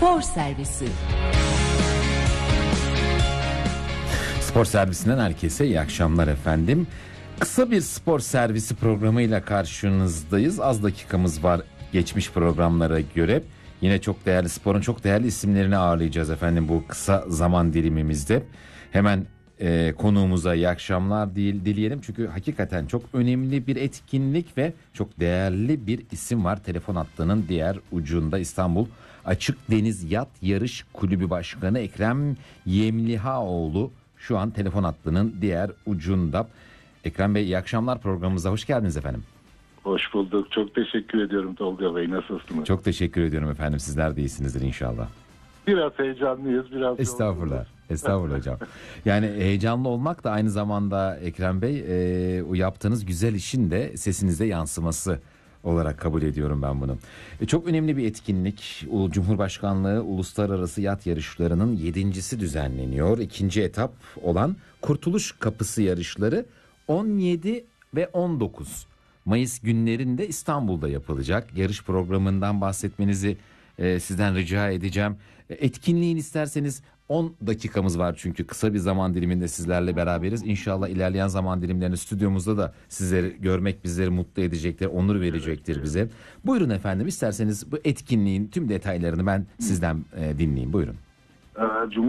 Spor Servisi. Spor Servisinden herkese iyi akşamlar efendim. Kısa bir spor servisi programıyla karşınızdayız. Az dakikamız var geçmiş programlara göre. Yine çok değerli sporun çok değerli isimlerini ağırlayacağız efendim bu kısa zaman dilimimizde. Hemen konuğumuza iyi akşamlar dileyelim. Çünkü hakikaten çok önemli bir etkinlik ve çok değerli bir isim var. Telefon hattının diğer ucunda İstanbul Açık Deniz Yat Yarış Kulübü Başkanı Ekrem Yemlihaoğlu şu an telefon hattının diğer ucunda. Ekrem Bey iyi akşamlar, programımıza hoş geldiniz efendim. Hoş bulduk. Çok teşekkür ediyorum Tolga Bey. Nasılsınız? Çok teşekkür ediyorum efendim. Sizler de iyisinizdir inşallah. Biraz heyecanlıyız. Biraz Estağfurullah. Estağfurullah hocam. Yani heyecanlı olmak da aynı zamanda Ekrem Bey o yaptığınız güzel işin de sesinize yansıması olarak kabul ediyorum ben bunu. Çok önemli bir etkinlik. Cumhurbaşkanlığı Uluslararası Yat Yarışları'nın 7.'si düzenleniyor. 2. etap olan Kurtuluş Kapısı yarışları 17 ve 19 Mayıs günlerinde İstanbul'da yapılacak. Yarış programından bahsetmenizi sizden rica edeceğim. Etkinliğin isterseniz 10 dakikamız var çünkü kısa bir zaman diliminde sizlerle beraberiz. İnşallah ilerleyen zaman dilimlerinde stüdyomuzda da sizleri görmek bizleri mutlu edecektir, onur verecektir bize. Buyurun efendim, isterseniz bu etkinliğin tüm detaylarını ben sizden dinleyeyim. Buyurun.